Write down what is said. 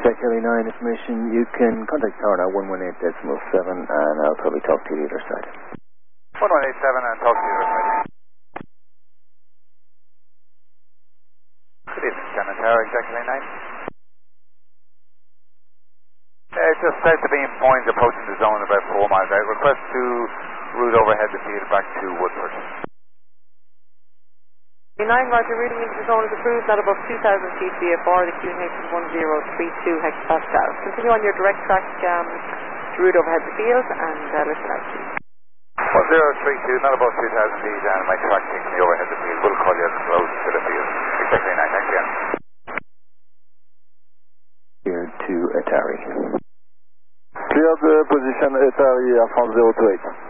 Jack Charlie 9 information. You can contact tower now 118.7 and I'll probably talk to you the other side. 1187 and talk to you the other side. Good evening, Shannon Tower, Jack Charlie 9. Just south of Beam Point, approaching the zone about 4 miles out. Request to route overhead the field back to Woodford. 9, Roger, routing into the zone is approved, not above 2,000 feet VFR, the QNH is 1032 hectopascals. Continue on your direct track to route overhead the field and listen out to you. 1032, not above 2,000 feet, and my track taking me overhead the field. We'll call you as close to the field. Exactly 9, thanks again. Here to Atari. Cleared position Atari France 028.